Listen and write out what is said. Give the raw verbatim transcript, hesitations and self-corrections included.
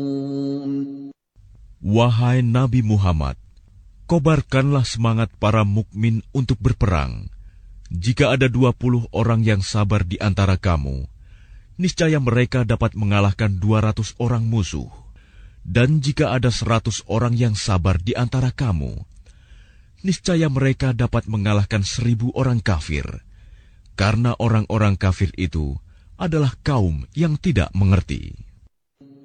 Wahai Nabi Muhammad, kobarkanlah semangat para mukmin untuk berperang. Jika ada dua puluh orang yang sabar di antara kamu, niscaya mereka dapat mengalahkan dua ratus orang musuh. Dan jika ada seratus orang yang sabar di antara kamu, niscaya mereka dapat mengalahkan seribu orang kafir. Karena orang-orang kafir itu adalah kaum yang tidak mengerti.